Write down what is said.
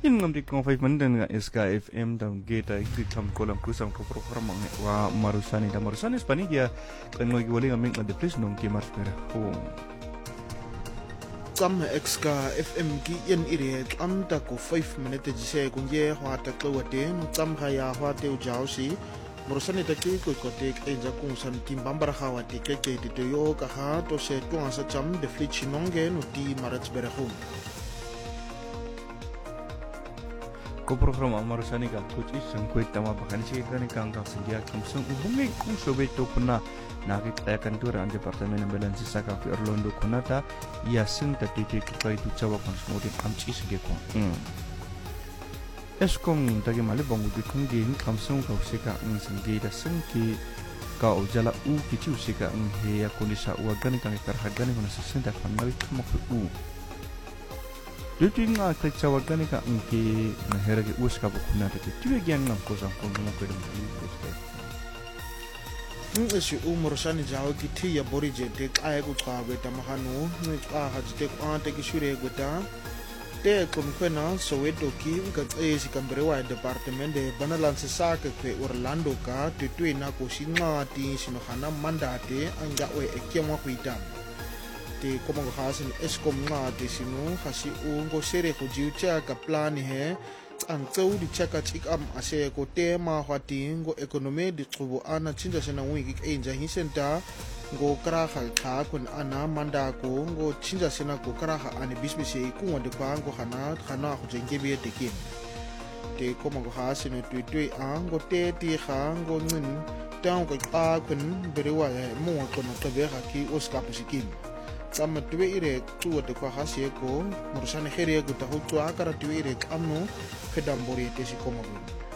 Tutin ngam di kong 5 minuten nga SKFM dam geta ikti kam kolam kusam ko program wa marusani da marusani Spaniya kan ngoy wali ngaming na deplis nong kimar pera hong kam SKFM ki yen ire am ta ko 5 minute jise kunje hwa ta klawate no tam haya hwa te ujausi marusani ta ki ko te enja kung san timbambara hawa te ke te yo ka ha to se to asa cham de flichi nonge no ti marats bera hong ko program marusani ka tuti sangkoi tama bakan si kan kang sendia kamsung ubungi kung sobe to kuna nakitayakan turan departemen ambulan saka fi Orlando kunata ya sing ta titi kai tu cawa kan smodin amci sige ko eskom tagi male bongu di kung din kamsung ka usika ng singge da singki ka ujala u kici usika ng he ya kondisa uagan kan karhagan ko sa senta kan mali kumak u Duty nga klik sa wagani ka angki na heragi uska bukuna tati tuwe gyang ngam ko sang kong mga pwede mga si marusani jawo ki ti ya bori je te kaya ko tsawe tamahanu ni haji te ante ki shure guta te kumkwena Soweto ki ka si kamberewa departement de banalan sa ke Orlando ka tuwe na ko singa ti sinohana mandate anga we ekiamwa kuitam te como hasin eskom nga te sinu hasi ungo sere ko jiucha ka plan he ang tsau di chaka chik am ase ko tema hwati ngo economy di tsubo ana chinja sena wiki enja hisenta ngo karaha ka kun ana manda ko ngo chinja sena ko karaha ani bisbisi ku wande kwa ngo hana ho jengebe te kin te como hasin tui ango te ti ha ngo ngin tang ko pa kun berewa mo ko no tabe ha ki oska pasikin sama tuwe ire tuwa te kwa hasi eko marusani khere eko ta hutu akara tuwe ire amno kedambori te si komagun